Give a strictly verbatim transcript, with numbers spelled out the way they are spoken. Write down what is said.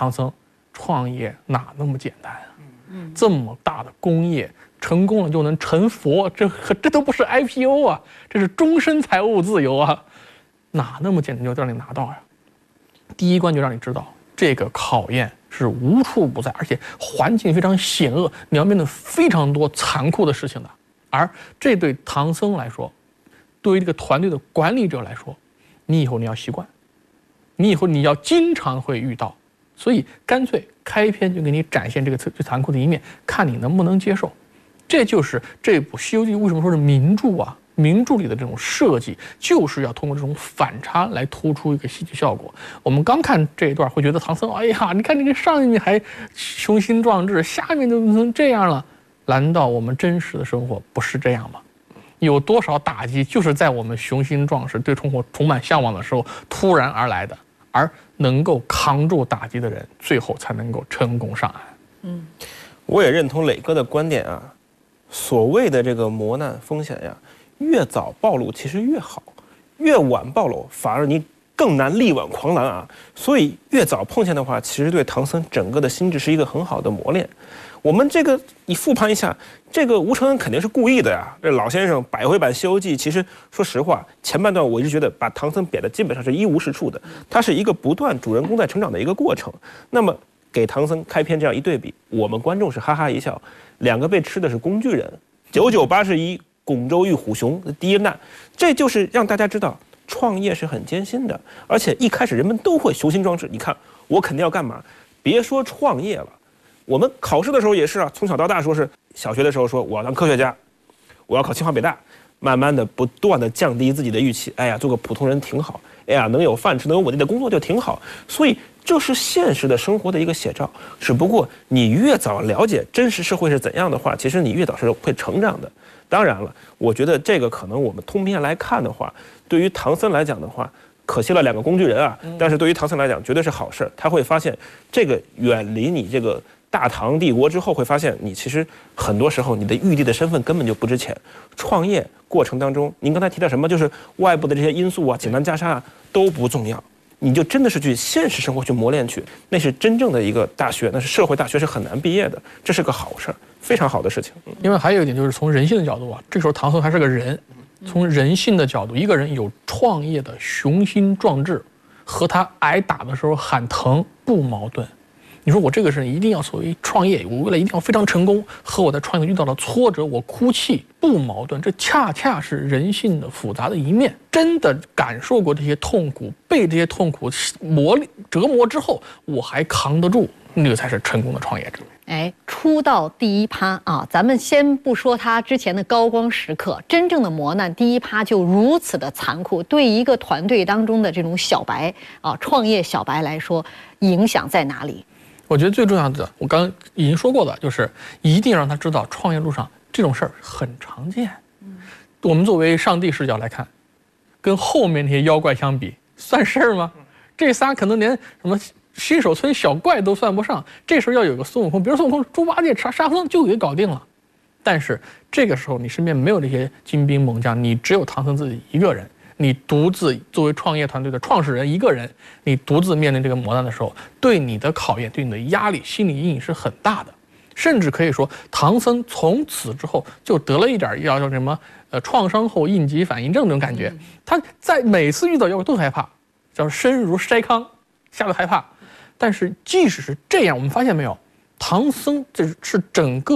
唐僧，创业哪那么简单啊？嗯，这么大的工业，成功了就能成佛，这这都不是 I P O 啊，这是终身财务自由啊，哪那么简单就让你拿到呀？第一关就让你知道，这个考验是无处不在，而且环境非常险恶，你要面对非常多残酷的事情的。而这对唐僧来说，对于这个团队的管理者来说，你以后你要习惯，你以后你要经常会遇到，所以干脆开篇就给你展现这个最残酷的一面，看你能不能接受。这就是这部《西游记》为什么说是名著啊？名著里的这种设计，就是要通过这种反差来突出一个戏剧效果。我们刚看这一段，会觉得唐僧，哎呀，你看这个上面还雄心壮志，下面就能这样了？难道我们真实的生活不是这样吗？有多少打击就是在我们雄心壮志、对生活充满向往的时候突然而来的？而能够扛住打击的人，最后才能够成功上岸。 嗯，我也认同磊哥的观点啊。所谓的这个磨难风险呀，越早暴露其实越好，越晚暴露反而你更难力挽狂澜啊。所以越早碰见的话，其实对唐僧整个的心智是一个很好的磨练。我们这个你复盘一下，这个吴承恩肯定是故意的呀。这老先生百回版《西游记》，其实说实话，前半段我一直觉得把唐僧贬的基本上是一无是处的，它是一个不断主人公在成长的一个过程。那么给唐僧开篇这样一对比，我们观众是哈哈一笑。两个被吃的是工具人，九九八十一，拱洲遇虎熊的第一难，这就是让大家知道创业是很艰辛的，而且一开始人们都会雄心壮志。你看，我肯定要干嘛？别说创业了，我们考试的时候也是啊，从小到大说是小学的时候说我要当科学家，我要考清华北大，慢慢的不断的降低自己的预期。哎呀，做个普通人挺好，哎呀，能有饭吃，能有稳定的工作就挺好。所以这是现实的生活的一个写照。只不过你越早了解真实社会是怎样的话，其实你越早是会成长的。当然了，我觉得这个可能我们通篇来看的话，对于唐僧来讲的话，可惜了两个工具人啊，但是对于唐僧来讲绝对是好事。他会发现这个远离你这个大唐帝国之后，会发现你其实很多时候你的玉帝的身份根本就不值钱。创业过程当中，您刚才提到什么，就是外部的这些因素啊，井栏袈裟啊都不重要，你就真的是去现实生活去磨练去，那是真正的一个大学，那是社会大学，是很难毕业的，这是个好事儿，非常好的事情。 因为还有一点就是从人性的角度啊，这个时候唐僧还是个人，从人性的角度，一个人有创业的雄心壮志，和他挨打的时候喊疼不矛盾。你说我这个人一定要所谓创业，我为了一定要非常成功，和我在创业遇到了挫折我哭泣不矛盾，这恰恰是人性的复杂的一面。真的感受过这些痛苦，被这些痛苦磨折磨之后，我还扛得住，那个才是成功的创业者。 哎，出道第一趴啊，咱们先不说他之前的高光时刻，真正的磨难第一趴就如此的残酷，对一个团队当中的这种小白啊，创业小白来说，影响在哪里？ 我觉得最重要的，我刚刚已经说过的，就是一定让他知道，创业路上这种事儿很常见。嗯，我们作为上帝视角来看，跟后面那些妖怪相比，算事儿吗？这仨可能连什么新手村小怪都算不上。这时候要有个孙悟空，比如孙悟空猪八戒、沙沙僧就给搞定了。但是这个时候你身边没有这些精兵猛将，你只有唐僧自己一个人。你独自作为创业团队的创始人一个人，你独自面临这个磨难的时候，对你的考验、对你的压力、心理阴影是很大的。甚至可以说，唐僧从此之后就得了一点要叫什么呃创伤后应激反应症这种感觉。他在每次遇到妖怪都害怕，叫身如筛糠，吓得害怕。但是即使是这样，我们发现没有，唐僧这是整个